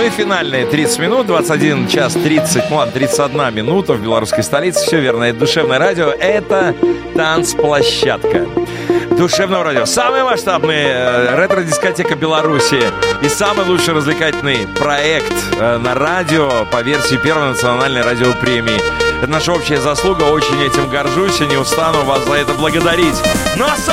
Ну и финальные 30 минут, 21 час 30, ну ладно, 31 минута в белорусской столице. Все верно, это душевное радио, это танцплощадка. Душевное радио. Самая масштабная ретро-дискотека Беларуси и самый лучший развлекательный проект на радио по версии Первой национальной радиопремии. Это наша общая заслуга, очень этим горжусь и не устану вас за это благодарить. Ну а